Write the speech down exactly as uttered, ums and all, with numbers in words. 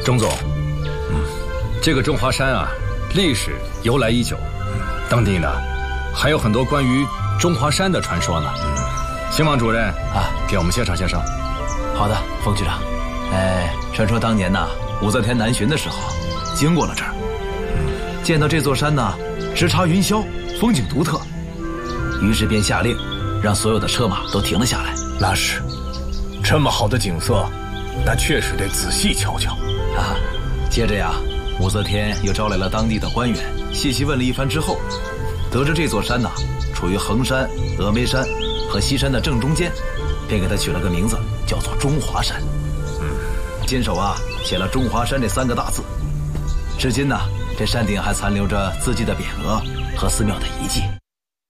钟总，嗯，这个中华山啊，历史由来已久，当地呢还有很多关于中华山的传说呢。兴旺主任啊，给我们介绍介绍。 好的，冯局长。哎，传说当年呢，武则天南巡的时候，经过了这儿，嗯，见到这座山呢，直插云霄，风景独特，于是便下令，让所有的车马都停了下来。 那是，这么好的景色，那确实得仔细瞧瞧啊。接着呀，武则天又招来了当地的官员，细细问了一番之后，得知这座山呢，处于衡山、峨眉山和西山的正中间，便给它取了个名字，叫做中华山。嗯，金手啊写了中华山这三个大字，至今呢，这山顶还残留着自己的匾额和寺庙的遗迹。